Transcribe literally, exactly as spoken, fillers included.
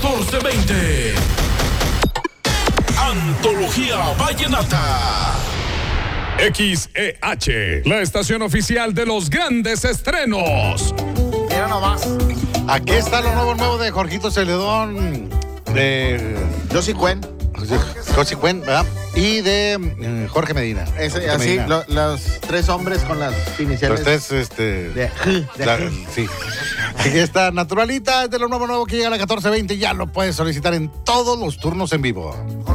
catorce veinte. Antología Vallenata. X E H, la estación oficial de los grandes estrenos. Mira nomás. Aquí está lo nuevo, nuevo de Jorgito Celedón, de Josie Cuen. Josie Cuen, ¿verdad? Y de eh, Jorge Medina. Ese, Jorge así, Medina. lo, los tres hombres con las iniciales. Los tres, este... De, de la, sí. Aquí está Naturalita, es de lo nuevo, nuevo que llega a la catorce veinte. Ya lo puedes solicitar en todos los turnos en vivo.